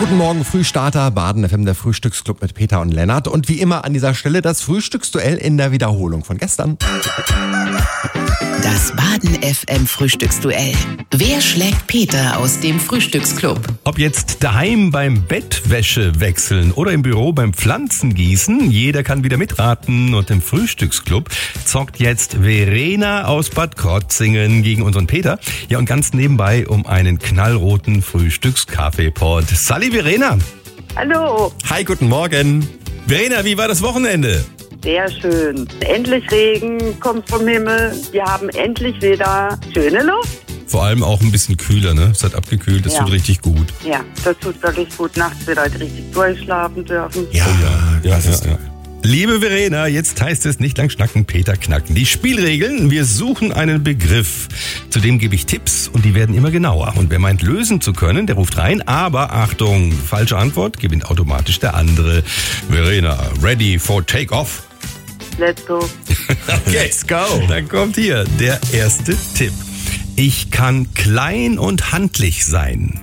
Guten Morgen, Frühstarter, Baden FM, der Frühstücksclub mit Peter und Lennart. Und wie immer an dieser Stelle das Frühstücksduell in der Wiederholung von gestern. Das Baden FM Frühstücksduell. Wer schlägt Peter aus dem Frühstücksclub? Ob jetzt daheim beim Bettwäsche wechseln oder im Büro beim Pflanzengießen, jeder kann wieder mitraten. Und im Frühstücksclub zockt jetzt Verena aus Bad Krotzingen gegen unseren Peter. Ja, und ganz nebenbei um einen knallroten Frühstückskaffeepot. Salli, Verena. Hallo, Hi, guten Morgen. Verena, wie war das Wochenende? sehr schön. Endlich Regen kommt vom Himmel. Wir haben endlich wieder schöne Luft. Vor allem auch ein bisschen kühler, ne? Es hat abgekühlt, das Ja. tut richtig gut. Ja, das tut wirklich gut. Nachts wieder richtig durchschlafen dürfen. Ja, das ist ja. Liebe Verena, jetzt heißt es nicht lang schnacken, Peter knacken. Die Spielregeln, wir suchen einen Begriff. Zudem gebe ich Tipps und die werden immer genauer. Und wer meint lösen zu können, der ruft rein. Aber Achtung, falsche Antwort gewinnt automatisch der andere. Verena, ready for take-off? Let's go. Let's go. Dann kommt hier der erste Tipp. Ich kann klein und handlich sein.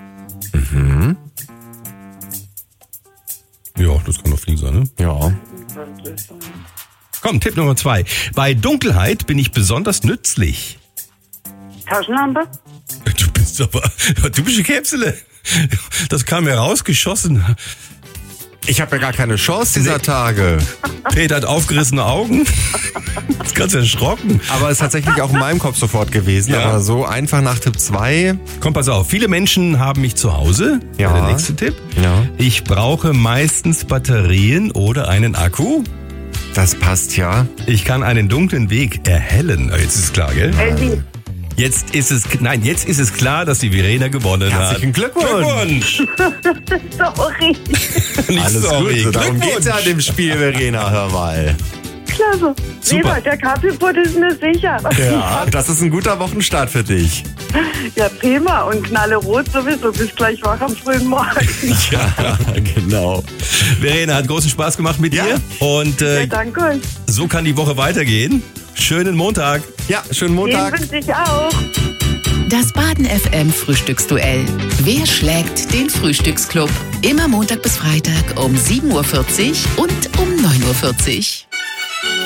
Ja, das kann doch viel sein, ne? Ja. Komm, Tipp Nummer 2. Bei Dunkelheit bin ich besonders nützlich. Taschenlampe? Du bist aber typische Käpsele. Das kam ja rausgeschossen. Ich habe ja gar keine Chance dieser Tage. Peter hat aufgerissene Augen. Ist ganz erschrocken. Aber es ist tatsächlich auch in meinem Kopf sofort gewesen. Ja. Aber so einfach nach Tipp 2. Komm, pass auf. Viele Menschen haben mich zu Hause. Ja. Der nächste Tipp. Ja. Ich brauche meistens Batterien oder einen Akku. Das passt ja. Ich kann einen dunklen Weg erhellen. Jetzt ist es klar, gell? Handy. Jetzt ist es klar, dass die Verena gewonnen hat. Herzlichen Glückwunsch. Sorry. Nicht Alles sorry. gut, darum Glückwunsch. geht's ja dem Spiel, Verena, hör mal. Klasse. Super. Lieber, der Kaffeepot ist mir sicher. Ja, das ist ein guter Wochenstart für dich. Ja, prima. Und knallerot sowieso. Bis gleich wach am frühen Morgen. Ja, genau. Verena, hat großen Spaß gemacht mit Ja. dir. Und Ja, danke euch. so kann die Woche weitergehen. Schönen Montag. Ja, schönen Den Montag. wünsche ich auch. Das Baden FM Frühstücksduell. Wer schlägt den Frühstücksclub? Immer Montag bis Freitag um 7.40 Uhr und um 9.40 Uhr.